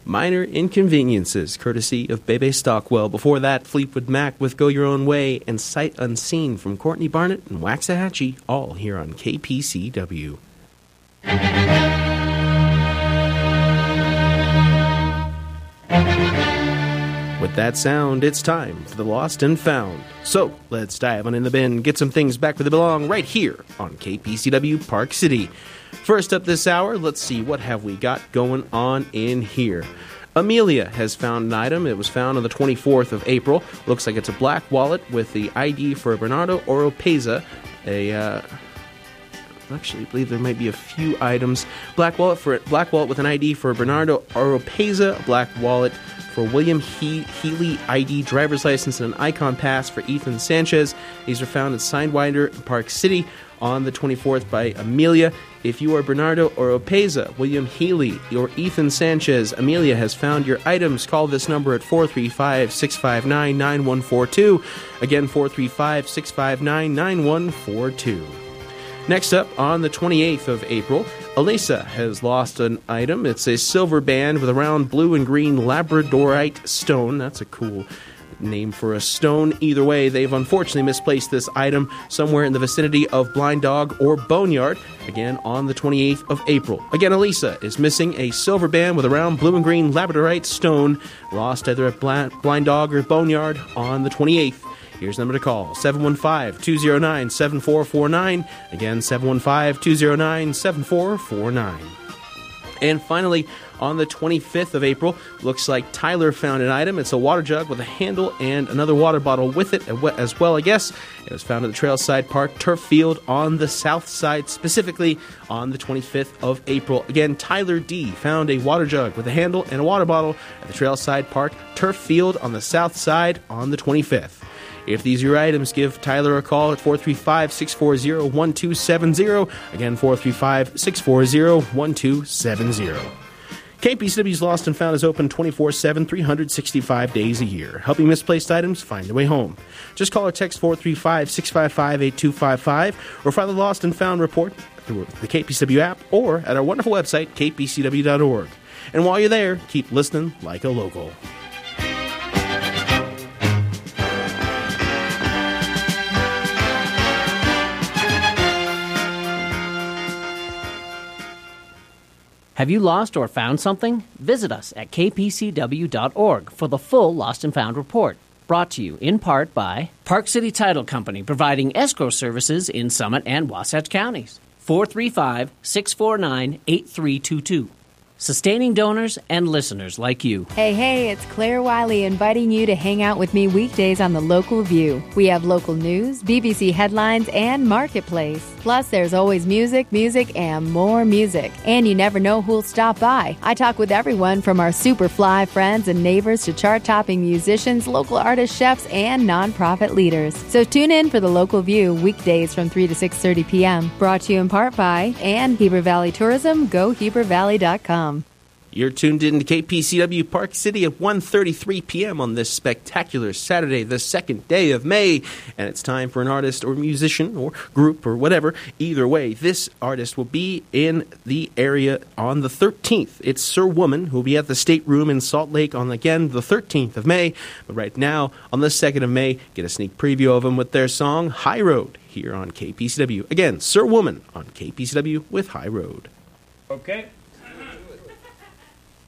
Minor Inconveniences, courtesy of Bebe Stockwell. Before that, Fleetwood Mac with Go Your Own Way and Sight Unseen from Courtney Barnett and Waxahachie, all here on KPCW. With that sound, it's time for the Lost and Found. So, let's dive on in the bin, get some things back where they belong right here on KPCW Park City. First up this hour, let's see what have we got going on in here. Amelia has found an item. It was found on the 24th of April. Looks like it's a black wallet with the ID for Bernardo Oropeza. Actually, I believe there might be a few items. Black wallet with an ID for Bernardo Oropeza. Black wallet for William Healy ID driver's license and an Icon pass for Ethan Sanchez. These were found at Sidewinder in Park City on the 24th by Amelia. If you are Bernardo Oropeza, William Healy, or Ethan Sanchez, Amelia has found your items. Call this number at 435-659-9142. Again, 435-659-9142. Next up, on the 28th of April, Elisa has lost an item. It's a silver band with a round blue and green labradorite stone. That's a cool name for a stone. Either way, they've unfortunately misplaced this item somewhere in the vicinity of Blind Dog or Boneyard, again on the 28th of April. Again, Elisa is missing a silver band with a round blue and green labradorite stone, lost either at Blind Dog or Boneyard on the 28th. Here's the number to call, 715-209-7449. Again, 715-209-7449. And finally, on the 25th of April, looks like Tyler found an item. It's a water jug with a handle and another water bottle with it as well, I guess. It was found at the Trailside Park Turf Field on the south side, specifically on the 25th of April. Again, Tyler D. found a water jug with a handle and a water bottle at the Trailside Park Turf Field on the south side on the 25th. If these are your items, give Tyler a call at 435-640-1270. Again, 435-640-1270. KPCW's Lost and Found is open 24/7, 365 days a year, helping misplaced items find their way home. Just call or text 435-655-8255 or file the Lost and Found report through the KPCW app or at our wonderful website, kpcw.org. And while you're there, keep listening like a local. Have you lost or found something? Visit us at kpcw.org for the full Lost and Found report. Brought to you in part by Park City Title Company, providing escrow services in Summit and Wasatch counties. 435-649-8322. Sustaining donors and listeners like you. Hey, it's Claire Wiley inviting you to hang out with me weekdays on the Local View. We have local news, BBC headlines, and Marketplace. Plus, there's always music, and more music. And you never know who'll stop by. I talk with everyone from our super fly friends and neighbors to chart-topping musicians, local artists, chefs, and nonprofit leaders. So tune in for the Local View weekdays from 3 to 6:30 p.m. Brought to you in part by and Heber Valley Tourism, GoHeberValley.com. You're tuned in to KPCW Park City at 1:33 p.m. on this spectacular Saturday, the second day of May. And it's time for an artist or musician or group or whatever. Either way, this artist will be in the area on the 13th. It's Sir Woman, who will be at the State Room in Salt Lake on, again, the 13th of May. But right now, on the 2nd of May, get a sneak preview of them with their song, High Road, here on KPCW. Again, Sir Woman on KPCW with High Road. Okay.